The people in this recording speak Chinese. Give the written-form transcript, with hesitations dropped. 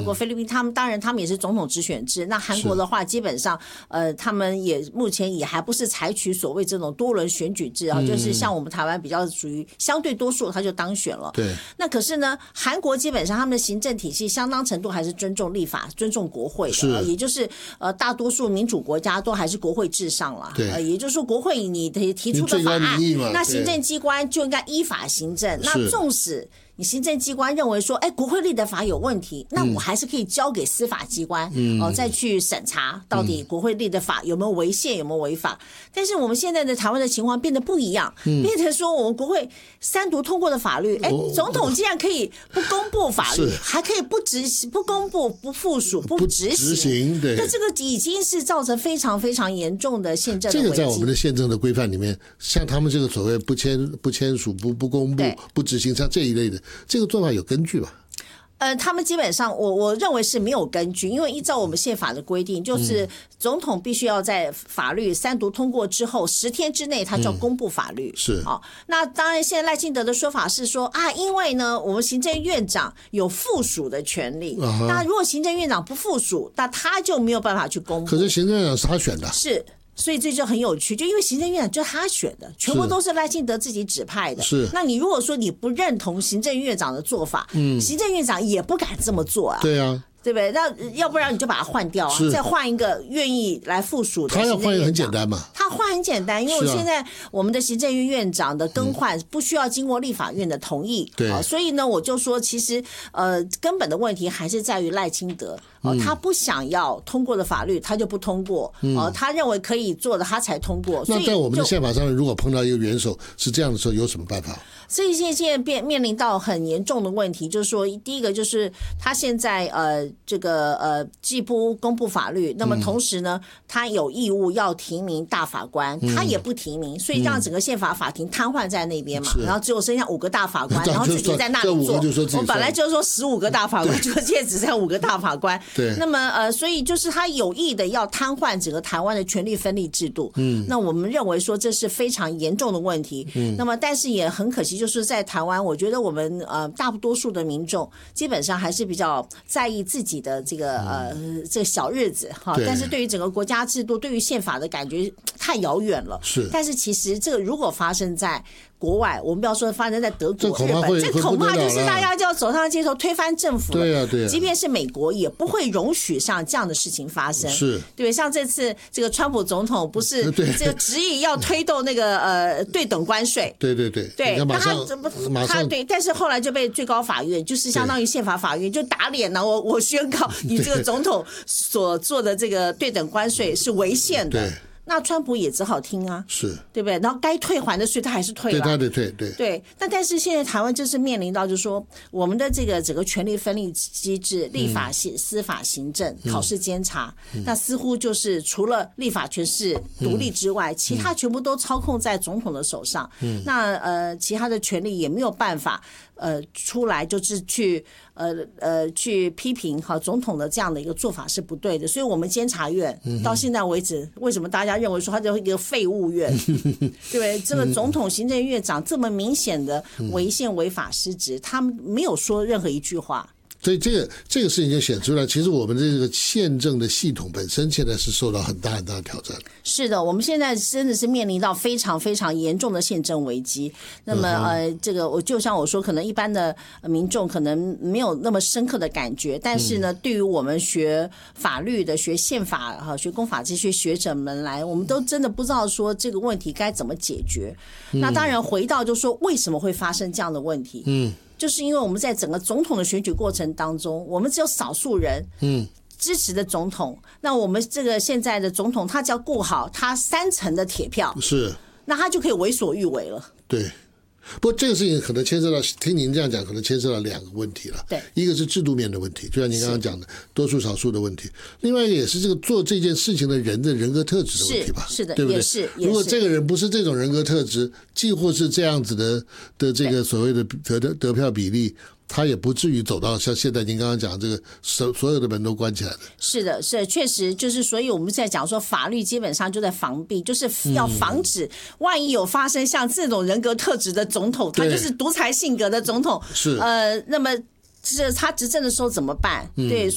国、菲律宾，他们当然他们也是总统直选制。那韩国的话，基本上他们也目前也还不是采取所谓这种多轮选举制啊，就是像我们台湾比较属于相对多数他就当选了。 对。 那可是呢，韩国基本上他们的行政体系相当程度还是尊重立法、尊重国会的，也就是大多数民主国家都还是国会至上了。也就是说国会你提出的法案，那行政机关就应该依法行政。那纵使你行政机关认为说，国会立的法有问题，那我还是可以交给司法机关，再去审查到底国会立的法有没有违宪，有没有违法。但是我们现在的台湾的情况变得不一样，变成说我们国会3读通过的法律，总统竟然可以不公布法律，还可以不公布、不附属、不执行。对，那这个已经是造成非常非常严重的宪政的危机。 这个在我们的宪政的规范里面，像他们这个所谓不签署、不公布、不执行，像这一类的。这个做法有根据吧？ 他们基本上我认为是没有根据，因为依照我们宪法的规定，就是总统必须要在法律3读通过之后10天之内，他就要公布法律。 是那当然，现在赖清德的说法是说因为呢，我们行政院长有附属的权利，那如果行政院长不附属，那他就没有办法去公布。 可是行政院长是他选的， 是。所以这就很有趣，就因为行政院长就是他选的，全部都是赖清德自己指派的。 是， 那你如果说你不认同行政院长的做法，行政院长也不敢这么做啊。 对啊。 对不对？那要不然你就把它换掉啊，再换一个愿意来附属的。 他要换一个很简单嘛？ 他换很简单，因为我现在我们的行政院院长的更换不需要经过立法院的同意， 对， 所以呢，我就说其实根本的问题还是在于赖清德，他不想要通过的法律他就不通过，他认为可以做的他才通过。 那在我们的宪法上面，如果碰到一个元首是这样的时候，有什么办法？ 所以现在面临到很严重的问题，就是说，第一个就是他现在这个既不公布法律，那么同时呢，他有义务要提名大法官，他也不提名，所以让整个宪法法庭瘫痪在那边嘛，然后只有剩下5个大法官，然后自己在那里做。我本来就是说15个大法官，就现在只剩5个大法官。 对。 那么所以就是他有意的要瘫痪整个台湾的权力分立制度。那我们认为说这是非常严重的问题。那么但是也很可惜。就是在台湾，我觉得我们大多数的民众基本上还是比较在意自己的这个这个小日子哈，但是对于整个国家制度、对于宪法的感觉太遥远了。 是， 但是其实这个如果发生在国外，我们不要说发生在德国、日本，这恐怕就是大家就要走上街头推翻政府了。 对啊，对啊。 即便是美国也不会容许像这样的事情发生。 是， 对，像这次这个川普总统不是这个执意要推动那个对等关税。 对对对。 对， 那他对，但是后来就被最高法院，就是相当于宪法法院就打脸了。我宣告你这个总统所做的这个对等关税是违宪的。那川普也只好听啊， 是对不对？然后该退还的税他还是退了， 对，他得退， 对。但是现在台湾就是面临到，就是说我们的这个整个权力分立机制，立法、司法、行政、考试、监察，那似乎就是除了立法权是独立之外，其他全部都操控在总统的手上。那其他的权力也没有办法出来，就是去批评总统的这样的一个做法是不对的。所以我们监察院到现在为止，为什么大家认为说他就是一个废物院，对不对？这个总统、行政院长这么明显的违宪、违法失职，他们没有说任何一句话。 所以这个事情就显出来，其实我们的这个宪政的系统本身现在是受到很大很大的挑战。 是的，我们现在真的是面临到非常非常严重的宪政危机。那么这个就像我说，可能一般的民众可能没有那么深刻的感觉，但是呢，对于我们学法律的、学宪法、学公法这些学者们来，我们都真的不知道说这个问题该怎么解决。那当然回到就说为什么会发生这样的问题？就是因为我们在整个总统的选举过程当中，我们只有少数人支持的总统，那我们这个现在的总统，他只要顾好他3成的铁票， 是， 那他就可以为所欲为了。 对。不过这个事情可能牵涉到，听您这样讲，可能牵涉到2个问题了。 对， 一个是制度面的问题，就像您刚刚讲的多数少数的问题；另外一个也是这个做这件事情的人的人格特质的问题吧？ 是的， 对不对？ 也是。 如果这个人不是这种人格特质，几乎是这样子的这个所谓的得票比例，他也不至于走到像现在您刚刚讲这个所有的门都关起来的。 是的，是确实就是，所以我们在讲说法律基本上就在防弊，就是要防止万一有发生像这种人格特质的总统，他就是独裁性格的总统， 是那么是他执政的时候怎么办？对。